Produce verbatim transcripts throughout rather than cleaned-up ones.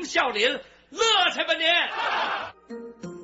笑林，乐去吧您！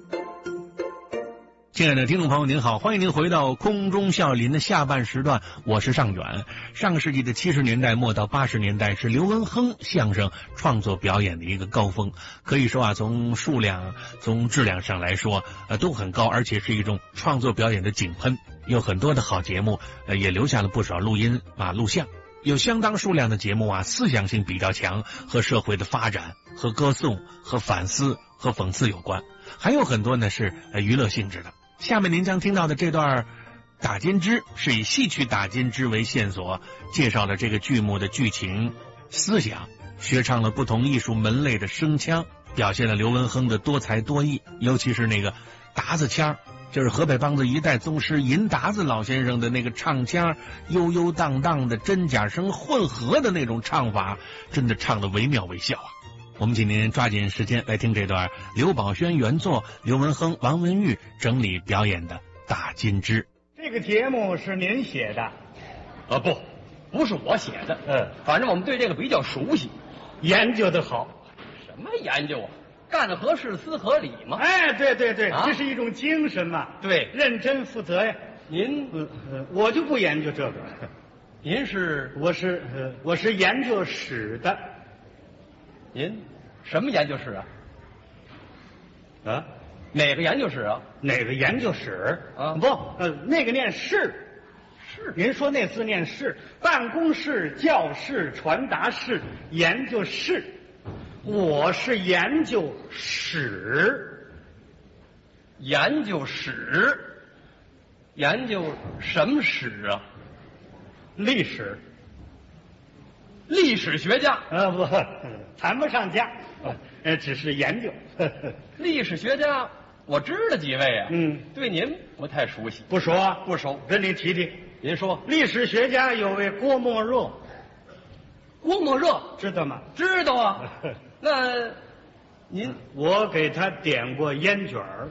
亲爱的听众朋友您好，欢迎您回到空中笑林的下半时段，我是尚远。上个世纪的七十年代末到八十年代是刘文亨相声创作表演的一个高峰，可以说啊，从数量从质量上来说呃都很高，而且是一种创作表演的井喷，有很多的好节目，呃也留下了不少录音啊录像，有相当数量的节目啊思想性比较强，和社会的发展和歌颂和反思和讽刺有关，还有很多呢是呃娱乐性质的。下面您将听到的这段打金枝是以戏曲打金枝为线索，介绍了这个剧目的剧情思想，学唱了不同艺术门类的声腔，表现了刘文亨的多才多艺，尤其是那个达子腔，就是河北梆子一代宗师银达子老先生的那个唱腔，悠悠荡荡的真假声混合的那种唱法，真的唱得惟妙惟肖啊。我们请您抓紧时间来听这段刘宝轩原作，刘文亨、王文玉整理表演的打金枝。 这个节目是您写的？ 啊，不，不是我写的。嗯，反正我们对这个比较熟悉， 研究的好。 什么研究啊？干得合适，思合理嘛。 哎，对对对， 啊、 这是一种精神嘛。 对， 认真负责呀。 您， 呃呃，我就不研究这个。 您是？ 我是呃，我是研究史的。 您什么研究室啊？ 啊， 哪个研究室啊？ 哪个研究室啊？ 不，呃，那个念室。 室？ 您说那字念室，办公室、教室、传达室、研究室。我是研究史。 研究史？研究什么史啊？ 历史。 历史学家？ 呃，不，谈不上家，呃，只是研究。 历史学家，我知道几位啊。 嗯， 对您不太熟悉。 不熟啊？ 不熟， 跟你提提。 您说， 历史学家有位郭沫若。 郭沫若知道吗？ 知道啊。那您， 我给他点过烟卷儿。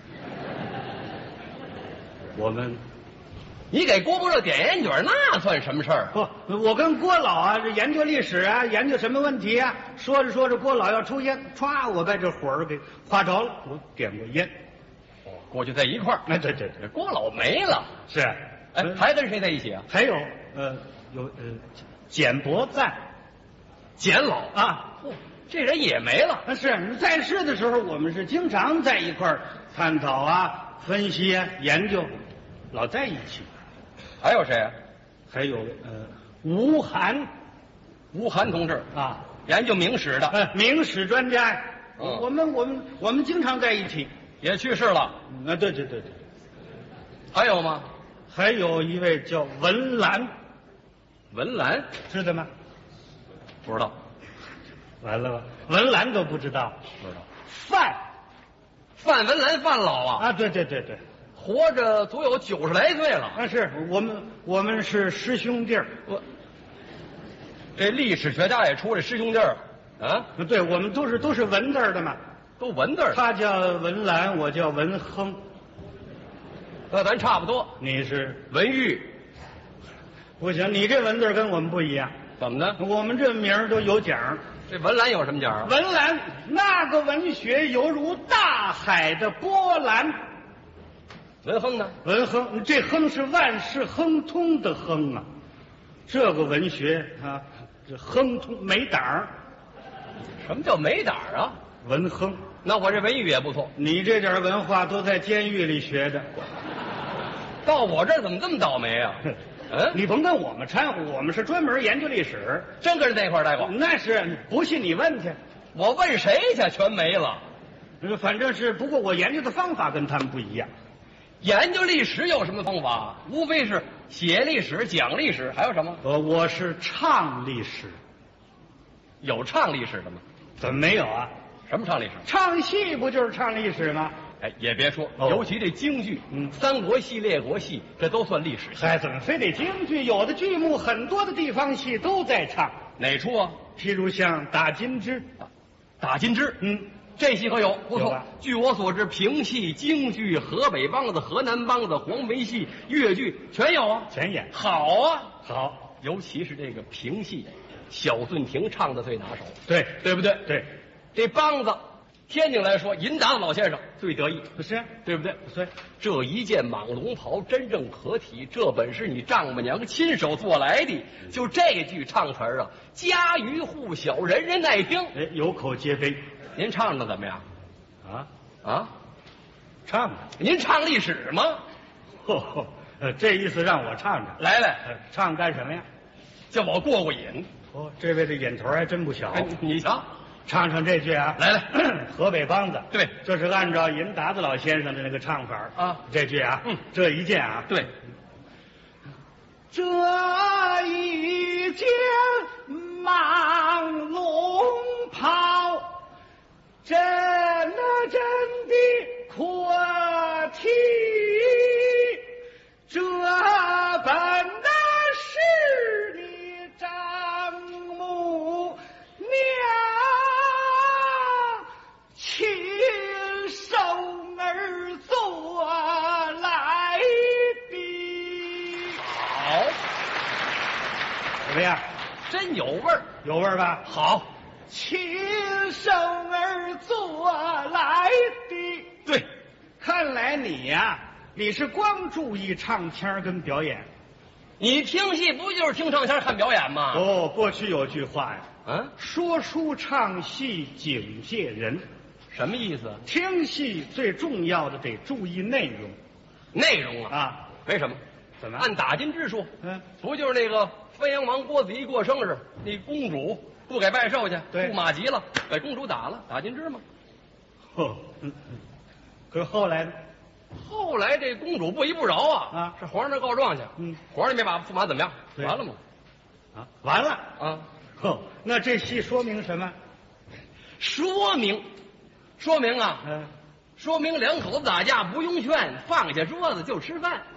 我们。 你给郭沫若点烟卷，那算什么事儿？ 不，我跟郭老啊，这研究历史啊，研究什么问题啊？说着说着，郭老要抽烟，歘，我把这火儿给划着了。我点过烟。 哦，过去在一块儿。 哎，对对对， 郭老没了。 是。 哎，还跟谁在一起啊？ 还有，呃，有呃，简伯赞， 简老啊， 嚯、哦，这人也没了。 那是在世的时候，我们是经常在一块儿探讨啊、分析啊、研究，老在一起。 还有谁啊？ 还有呃，吴晗， 吴晗同志啊， 研究明史的， 呃，明史专家。 嗯， 我们我们我们经常在一起。 也去世了。 啊，对对对对。 还有吗？ 还有一位叫文澜。 文澜知道吗？ 不知道。 完了吧？文澜都不知道？ 不知道。 范， 范文澜，范老啊。 啊，对对对对。 活着足有九十来岁了。 那、啊、是我们，我们是师兄弟儿。 我这历史学家也出这师兄弟儿啊？ 对，我们都是都是文字的嘛， 都文字。 他叫文澜，我叫文亨。 那咱差不多。 你是文玉。 不行，你这文字跟我们不一样。 怎么呢？ 我们这名儿都有奖。 这文澜有什么奖啊？ 文澜那个文学犹如大海的波澜。 文亨呢？ 文亨，这亨是万事亨通的亨啊，这个文学啊，这亨通没胆儿。 什么叫没胆儿啊？ 文亨， 那我这文玉也不错。 你这点文化都在监狱里学的， 到我这儿怎么这么倒霉啊？嗯， 你甭跟我们掺和，我们是专门研究历史， 真跟人在一块儿待过。 那是，不信你问去。 我问谁去？全没了。 反正是，不过我研究的方法跟他们不一样。 研究历史有什么方法？无非是写历史、讲历史，还有什么？ 我我是唱历史。 有唱历史的吗？ 怎么没有啊？ 什么唱历史？ 唱戏不就是唱历史吗？ 哎，也别说， 哦、 尤其这京剧， 嗯， 三国戏、列国戏，这都算历史戏。 哎，怎么非得京剧？有的剧目很多的地方戏都在唱。 哪出啊？ 譬如像打金枝， 打金枝， 嗯。 这戏可有不错。据我所知，评戏、京剧、河北梆子、河南梆子、黄梅戏、越剧全有啊， 全演。 好啊， 好。 尤其是这个评戏，小俊廷唱的最拿手。 对， 对不对？ 对。 这梆子，天津来说，银达子老先生最得意， 不是？ 对不对？ 对， 这一件蟒龙袍真正合体，这本是你丈母娘亲手做来的。就这句唱词儿啊，家喻户晓，人人爱听。 哎，有口皆碑。 您唱的怎么样？ 啊啊， 唱的。 您唱历史吗？ 嚯嚯，呃，这意思让我唱着。 来来， 呃唱干什么呀？ 叫我过过瘾。 哦，这位的瘾头还真不小。 哎，你瞧， 唱唱这句啊！ 来来， 河北梆子。 对， 这是按照银达子老先生的那个唱法啊。 这句啊， 嗯， 这一件啊， 对， 这一件蟒龙袍，真那真的可体，这本那是你丈母娘亲手儿做来的。 好， 怎么样？ 真有味儿， 有味儿吧？ 好， 亲手儿做来的。 对， 看来你呀、你是光注意唱腔跟表演。 你听戏不就是听唱腔看表演吗？ 哦，过去有句话呀， 嗯， 说书唱戏警戒人。 什么意思？ 听戏最重要的得注意内容内容啊？ 啊。 为什么？ 怎么？ 按打金之说， 嗯， 不就是那个汾阳王郭子仪过生日，那公主不给拜寿去， 对驸马急了，给公主打了，打金枝吗？ 呵，嗯嗯。可是后来呢？ 后来这公主不依不饶啊， 啊是皇上那告状去， 嗯， 皇上没把驸马怎么样， 对完了吗？ 啊，完了啊， 呵，那这戏说明什么？ 说明，说明啊， 嗯， 说明两口子打架不用劝，放下桌子就吃饭。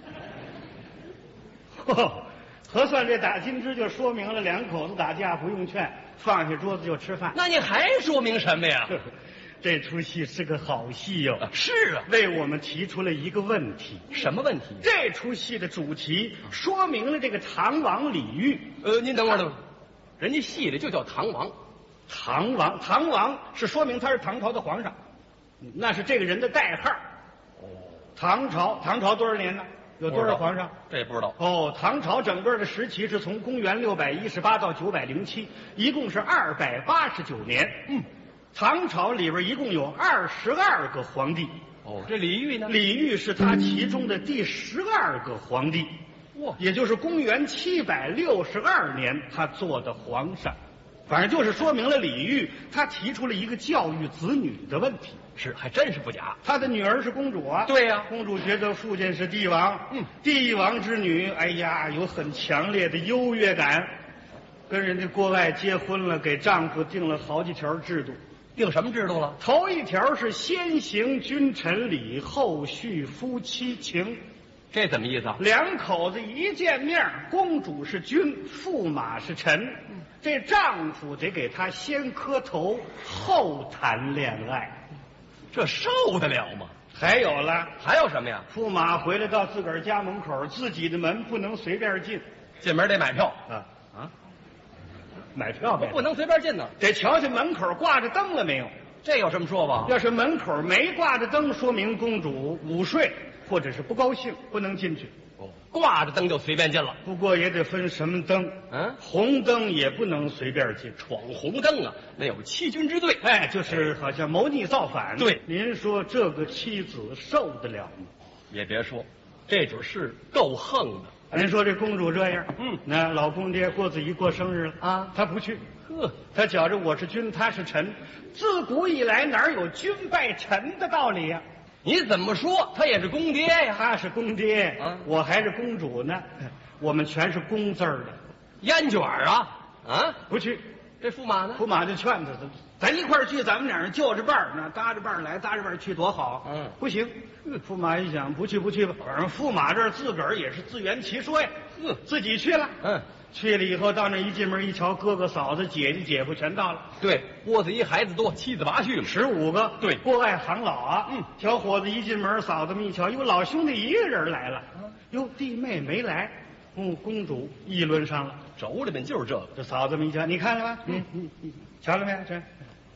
呵，核算这打金枝就说明了两口子打架不用劝，放下桌子就吃饭。 那你还说明什么呀？ 这出戏是个好戏哟、 是啊， 为我们提出了一个问题。 什么问题？ 这出戏的主题说明了这个唐王李煜。 呃，您等会儿，等会儿，人家戏里就叫唐王， 唐王，唐王是说明他是唐朝的皇上，那是这个人的代号。哦，唐朝，唐朝多少年呢？有多少皇上？ 这不知道。 哦，唐朝整个的时期是从公元六百一十八到九百零七，一共是二百八十九年。 嗯， 唐朝里边一共有二十二个皇帝。 哦，这李煜呢？ 李煜是他其中的第十二个皇帝。 哇， 也就是公元七百六十二年他做的皇上。反正就是说明了李煜他提出了一个教育子女的问题。 是，还真是不假。 他的女儿是公主啊， 对呀、 公主觉得父亲是帝王， 嗯， 帝王之女，哎呀，有很强烈的优越感，跟人家国外结婚了，给丈夫定了好几条制度。 定什么制度了？ 头一条是先行君臣礼，后续夫妻情。 这怎么意思啊？ 两口子一见面，公主是君，驸马是臣，这丈夫得给她先磕头，后谈恋爱。 这受得了吗？ 还有了， 还有什么呀？ 驸马回来到自个儿家门口，自己的门不能随便进进门得买票， 啊啊！买票呗， 不能随便进呢。 得瞧瞧门口挂着灯了没有。 这有什么说法？ 要是门口没挂着灯，说明公主午睡或者是不高兴，不能进去。 哦，挂着灯就随便进了。 不过也得分什么灯， 嗯， 红灯也不能随便进， 闯红灯啊，那有欺君之罪。 哎，就是好像谋逆造反。 对， 您说这个妻子受得了吗？ 也别说，这准是够横的。 您说这公主这样， 嗯， 那老公爹郭子仪过生日了啊， 她不去， 呵， 她觉着我是君，他是臣，自古以来哪有君拜臣的道理呀、 你怎么说，他也是公爹呀？ 他是公爹， 啊我还是公主呢，我们全是公字儿的， 烟卷儿啊啊！ 不去。 这驸马呢？ 驸马就劝他，咱一块儿去，咱们俩人就着伴儿，那搭着伴儿来，搭着伴儿去多好。 嗯， 不行。驸马一想，不去不去吧，反正驸马这儿自个儿也是自圆其说呀， 嗯， 自己去了。 嗯， 去了以后到那一进门一瞧，哥哥嫂子姐姐姐夫全到了， 对，郭子仪孩子多，妻子八婿嘛。 十五个。 对， 郭爱行老啊。 嗯， 小伙子一进门，嫂子们一瞧，哟，老兄弟一个人来了。哟，弟妹没来。嗯，公主议论上了。 妯娌们就是这个。 这嫂子们一瞧，你看了吗？嗯嗯嗯，瞧了没有？这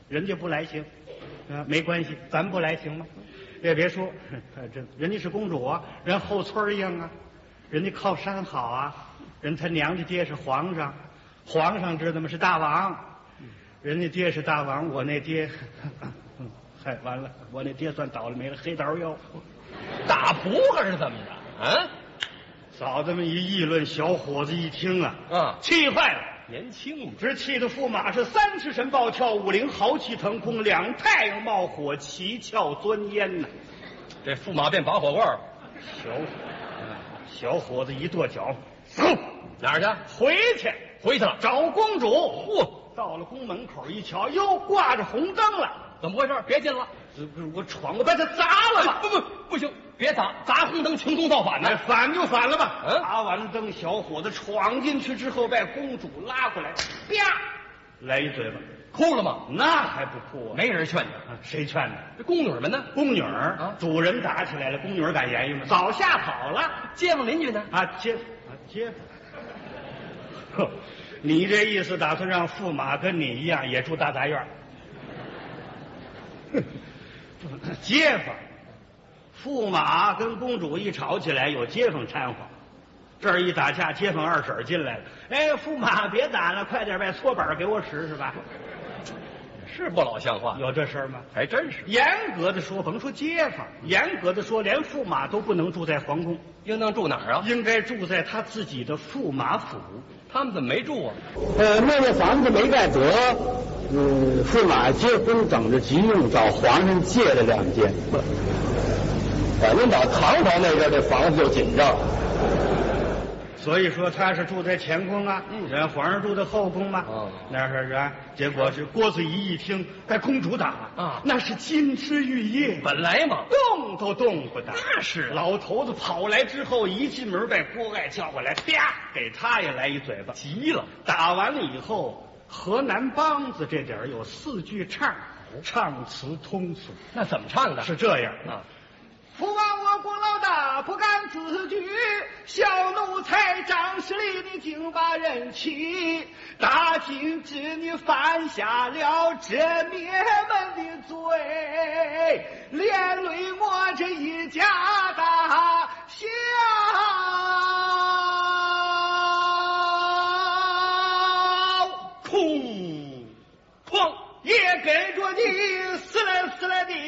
人家不来行，啊，没关系，咱不来行吗？也别说，这人家是公主啊，人后村一样啊，人家靠山好啊，人他娘家爹是皇上，皇上知道吗？是大王，人家爹是大王，我那爹，嗨，完了，我那爹算倒了霉了，黑桃腰， 打扑克是怎么着？啊？ 嫂子们一议论，小伙子一听啊， 啊， 气坏了。 年轻嘛， 直气的驸马是三尺神暴跳，五灵豪气腾空，两太阳冒火，七窍钻烟呐。 这驸马变拔火罐， 小小伙子一跺脚，走哪儿去？ 回去， 回去了。 找公主。 嚯， 到了宫门口一瞧，哟，挂着红灯了， 怎么回事？别进了。 我闯过把它砸了吧？ 不不不行，别砸，砸红灯穷通造反呢。 哎，反就反了吧。 嗯， 砸完灯，小伙子闯进去之后，把公主拉过来，啪，来一嘴巴， 哭了吗？ 那还不哭啊？ 没人劝你， 谁劝的？ 这宫女们呢？ 宫女儿啊，主人打起来了，宫女儿敢言语吗？早吓跑了。 街坊邻居呢？ 啊，街啊街坊。你这意思打算让驸马跟你一样也住大杂院？街坊，驸马跟公主一吵起来，有街坊掺和。这儿一打架，街坊二婶进来了。哎，驸马别打了，快点把搓板给我使使吧。 是不老像话， 有这事儿吗？ 还真是。 严格的说，甭说街坊，严格的说，连驸马都不能住在皇宫， 应当住哪儿啊？ 应该住在他自己的驸马府。 他们怎么没住啊？ 呃，那个房子没盖得，嗯，驸马结婚等着急用，找皇上借了两间。反正到唐朝那边这房子就紧张。 所以说他是住在前宫啊，嗯，人皇上住在后宫嘛。 哦， 那是是，结果是郭子仪一听，该公主打啊， 那是金枝玉叶， 本来嘛， 动都动不得。 那是老头子跑来之后，一进门把郭爱叫过来，啪，给他也来一嘴巴， 急了。 打完了以后，河南梆子这点儿有四句唱，唱词通俗。 那怎么唱的？ 是这样啊。 父王我郭老大不敢自居，小奴才张世力你竟把人欺，大金知你犯下了这灭门的罪，连累我这一家大小， 空哐也跟着你死了死了的。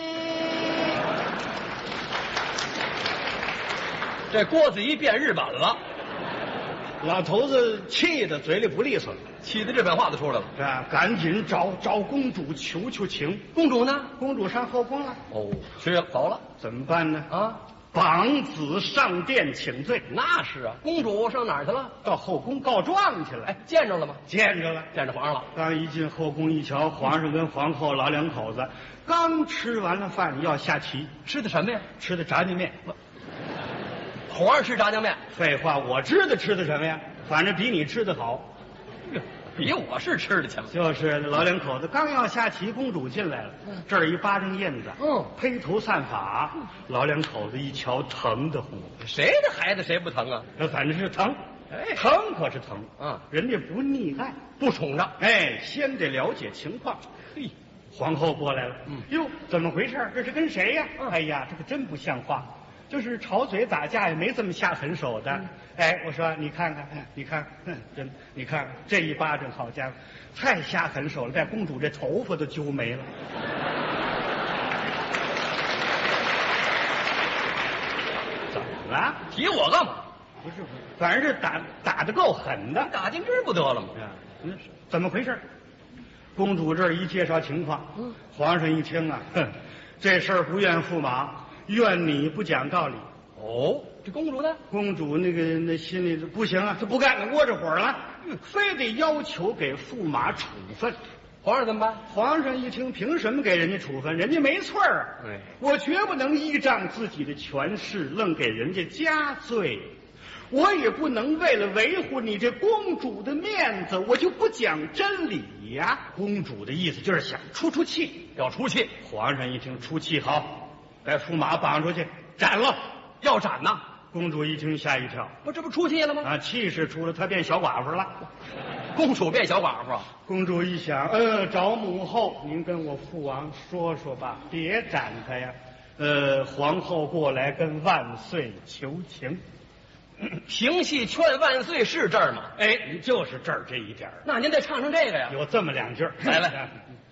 这郭子仪变日本了， 老头子气得嘴里不利索了， 气得日本话都出来了， 是吧？赶紧找找公主求求情。 公主呢？ 公主上后宫了。 哦，去了，走了。 怎么办呢？ 啊， 绑子上殿请罪。 那是啊，公主上哪儿去了？ 到后宫告状去了。 哎，见着了吗？ 见着了， 见着皇上了。 刚一进后宫一瞧，皇上跟皇后老两口子刚吃完了饭要下棋， 吃的什么呀？ 吃的炸酱面。 皇上吃炸酱面？ 废话，我知道吃的什么呀？反正比你吃的好。 比我是吃的强。 就是老两口子刚要下棋，公主进来了，这儿一巴掌印子， 嗯， 披头散发，老两口子一瞧，疼得慌。 谁的孩子谁不疼啊？ 那反正是疼， 哎， 疼可是疼啊！ 人家不溺爱， 不宠着， 哎，先得了解情况。 嘿， 皇后过来了， 嗯， 哟，怎么回事？这是跟谁呀？ 嗯、 哎呀，这个真不像话。就是吵嘴打架也没这么下狠手的。嗯、哎，我说你看看，你看，真，你看这一巴掌，好家伙，太下狠手了，把公主这头发都揪没了。怎么了？ 提我干嘛？ 不是，反正是打打得够狠的， 打进这儿不得了吗？ 嗯，怎么回事？公主这儿一介绍情况，嗯，皇上一听啊，哼，这事儿不怨驸马。怨你不讲道理。 哦，这公主呢？ 公主那个那心里不行啊，她不干了，窝着火了，嗯、非得要求给驸马处分。 皇上怎么办？ 皇上一听，凭什么给人家处分？人家没错儿啊！ 哎， 我绝不能依仗自己的权势，愣给人家加罪。我也不能为了维护你这公主的面子，我就不讲真理呀。公主的意思就是想出出气， 要出气。 皇上一听，出气好。把驸马绑出去斩了， 要斩呐！ 公主一听吓一跳， 不，这不出气了吗？ 啊，气势出了，她变小寡妇了。 公主变小寡妇。 公主一想，呃，找母后，您跟我父王说说吧，别展开呀。呃，皇后过来跟万岁求情。 评戏劝万岁是这儿吗？ 哎，就是这儿这一点儿。 那您得唱成这个呀。 有这么两句， 来来。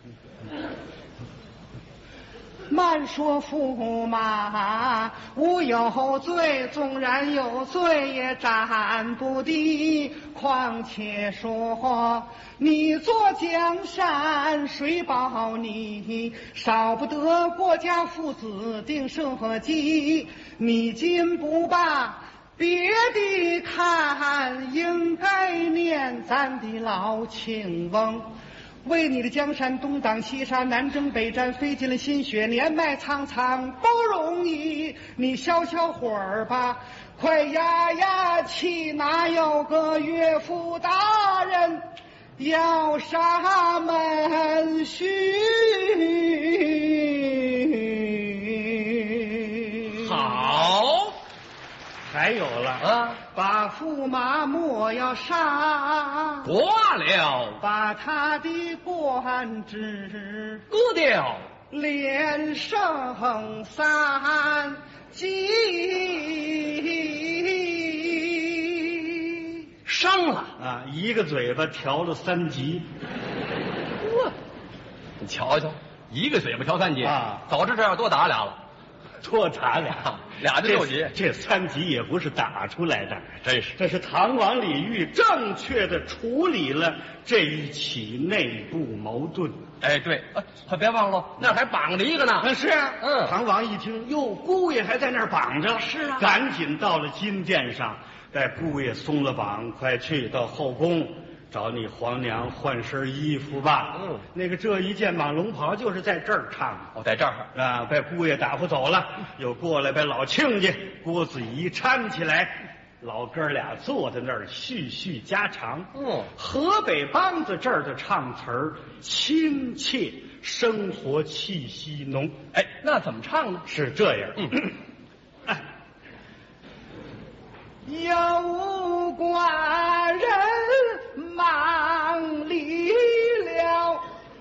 慢说驸马无有罪，纵然有罪也斩不敌。况且说你做江山，谁保你？少不得国家父子定社稷。你今不罢，别的看，应该念咱的老庆翁。为你的江山东挡西杀，南征北战，费尽了心血，年迈苍苍不容易。你消消火儿吧，快压压气，哪有个岳父大人要杀门婿？ 好， 还有了啊， 把驸马莫要杀， 过了， 把他的官职割掉， 连升三级， 升了啊，一个嘴巴调了三级。 你瞧瞧，一个嘴巴调三级啊！ 早知这样多打俩了， 多打俩， 俩就六级。 这三级也不是打出来的， 真是这是唐王李煜正确的处理了这一起内部矛盾。 哎，对，啊，可别忘了，那还绑着一个呢。 嗯，是啊， 嗯唐王一听，哟，姑爷还在那儿绑着， 是啊赶紧到了金殿上，带姑爷松了绑，快去到后宫找你皇娘换身衣服吧。 嗯， 那个这一件蟒龙袍就是在这儿唱的。 哦，在这儿啊，被姑爷打发走了，又过来把老亲家郭子仪搀起来，老哥俩坐在那儿叙叙家常。 嗯， 河北梆子这儿的唱词儿亲切，生活气息浓。 哎，那怎么唱呢？ 是这样， 嗯